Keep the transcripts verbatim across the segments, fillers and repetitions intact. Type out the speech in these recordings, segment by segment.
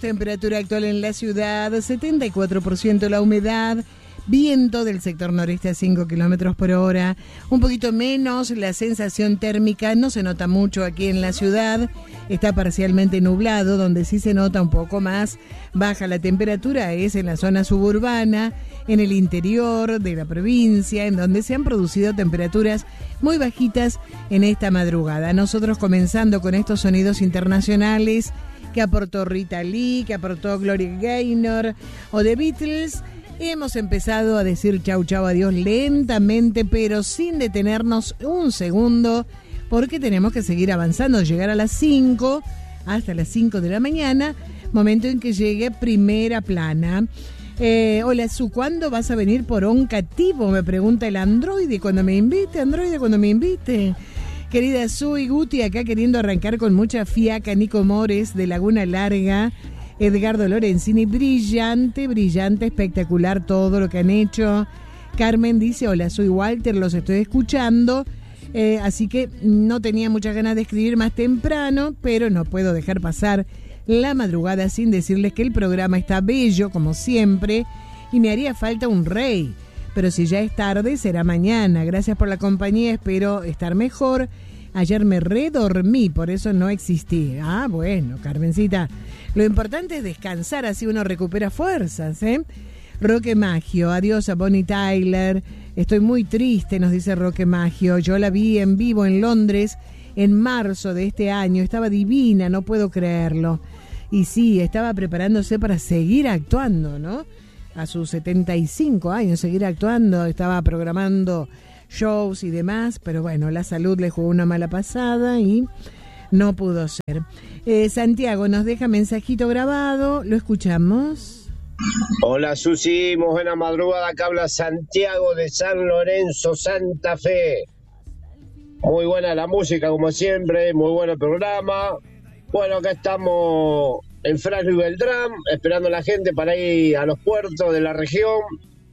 Temperatura actual en la ciudad, setenta y cuatro por ciento la humedad, viento del sector noreste a cinco kilómetros por hora, un poquito menos la sensación térmica, no se nota mucho aquí en la ciudad, está parcialmente nublado, donde sí se nota un poco más baja la temperatura es en la zona suburbana, en el interior de la provincia, en donde se han producido temperaturas muy bajitas en esta madrugada. Nosotros comenzando con estos sonidos internacionales que aportó Rita Lee, que aportó Gloria Gaynor o The Beatles, hemos empezado a decir chau chau adiós lentamente, pero sin detenernos un segundo, porque tenemos que seguir avanzando, llegar a las cinco, hasta las cinco de la mañana, momento en que llegue Primera Plana. Eh, hola Su, ¿cuándo vas a venir por Oncativo? Me pregunta el androide cuando me invite, androide cuando me invite. Querida Su y Guti, acá queriendo arrancar con mucha fiaca, Nico Mores de Laguna Larga, Edgardo Lorenzini, brillante, brillante, espectacular todo lo que han hecho. Carmen dice, hola, soy Walter, los estoy escuchando, eh, así que no tenía muchas ganas de escribir más temprano, pero no puedo dejar pasar la madrugada sin decirles que el programa está bello, como siempre, y me haría falta un rey. Pero si ya es tarde, será mañana. Gracias por la compañía, espero estar mejor. Ayer me redormí, por eso no existí. Ah, bueno, Carmencita. Lo importante es descansar, así uno recupera fuerzas, ¿eh? Roque Maggio, adiós a Bonnie Tyler. Estoy muy triste, nos dice Roque Maggio. Yo la vi en vivo en Londres en marzo de este año. Estaba divina, no puedo creerlo. Y sí, estaba preparándose para seguir actuando, ¿no? A sus setenta y cinco años, seguir actuando, estaba programando shows y demás, pero bueno, la salud le jugó una mala pasada y no pudo ser. Eh, Santiago nos deja mensajito grabado, lo escuchamos. Hola Susi, muy buena madrugada, acá habla Santiago de San Lorenzo, Santa Fe. Muy buena la música como siempre, muy buen el programa. Bueno, acá estamos en Frasco y Beltrán, esperando a la gente para ir a los puertos de la región.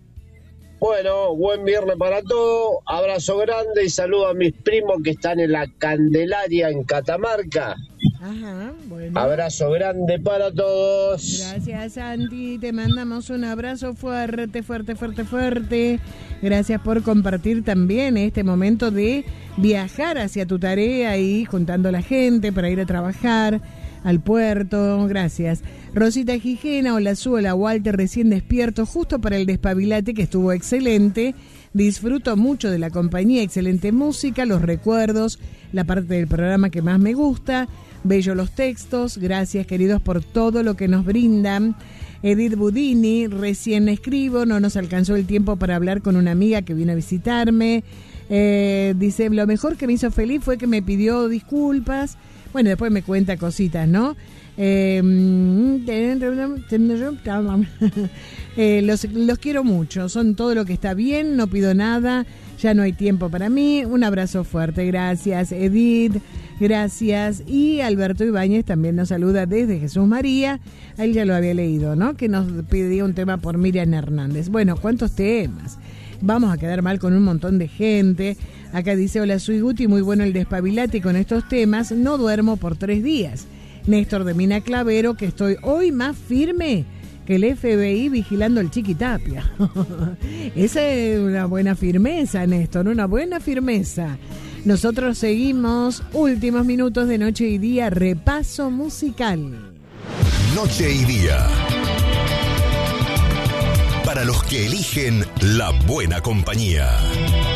Bueno, buen viernes para todos, abrazo grande y saludo a mis primos que están en la Candelaria en Catamarca. Ajá, bueno. Abrazo grande para todos. Gracias, Santi, te mandamos un abrazo fuerte, fuerte, fuerte, fuerte. Gracias por compartir también este momento de viajar hacia tu tarea y juntando a la gente para ir a trabajar al puerto. Gracias. Rosita Gijena, hola Su, hola Walter, recién despierto, justo para el despabilate que estuvo excelente. Disfruto mucho de la compañía, excelente música, los recuerdos, la parte del programa que más me gusta. Bello los textos, gracias queridos por todo lo que nos brindan. Edith Budini, recién escribo, no nos alcanzó el tiempo para hablar con una amiga que vino a visitarme. Eh, dice, lo mejor que me hizo feliz fue que me pidió disculpas. Bueno, después me cuenta cositas, ¿no? Eh, eh, los, los quiero mucho, son todo lo que está bien, no pido nada, ya no hay tiempo para mí. Un abrazo fuerte, gracias Edith, gracias. Y Alberto Ibáñez también nos saluda desde Jesús María, a él ya lo había leído, ¿no? Que nos pidió un tema por Miriam Hernández. Bueno, ¿cuántos temas? Vamos a quedar mal con un montón de gente. Acá dice, hola, soy Guti, muy bueno el despabilate con estos temas, no duermo por tres días. Néstor de Mina Clavero, que estoy hoy más firme que el F B I vigilando el Chiquitapia. Esa es una buena firmeza, Néstor, una buena firmeza. Nosotros seguimos, últimos minutos de Noche y Día, repaso musical. Noche y Día. Para los que eligen la buena compañía.